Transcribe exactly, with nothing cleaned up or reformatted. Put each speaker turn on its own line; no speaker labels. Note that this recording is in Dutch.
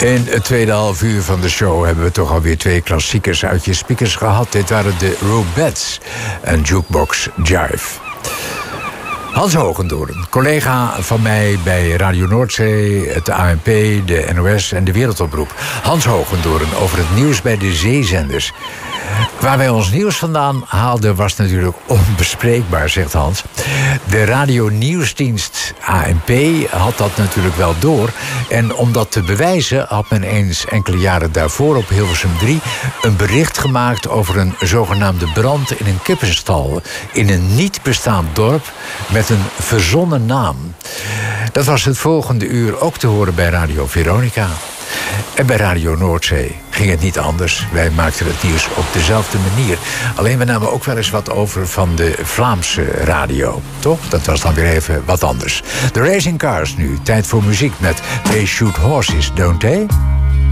In het tweede half uur van de show hebben we toch alweer twee klassiekers uit je speakers gehad. Dit waren de Rubettes en Jukebox Jive. Hans Hogendoorn, collega van mij bij Radio Noordzee, het A N P, de N O S en de Wereldomroep. Hans Hogendoorn over het nieuws bij de zeezenders. Waar wij ons nieuws vandaan haalden was natuurlijk onbespreekbaar, zegt Hans. De radio-nieuwsdienst A N P had dat natuurlijk wel door. En om dat te bewijzen had men eens enkele jaren daarvoor op Hilversum drie... een bericht gemaakt over een zogenaamde brand in een kippenstal. In een niet bestaand dorp met een verzonnen naam. Dat was het volgende uur ook te horen bij Radio Veronica. En bij Radio Noordzee ging het niet anders. Wij maakten het nieuws op dezelfde manier. Alleen we namen ook wel eens wat over van de Vlaamse radio. Toch? Dat was dan weer even wat anders. De Racing Cars nu. Tijd voor muziek met They Shoot Horses, Don't They?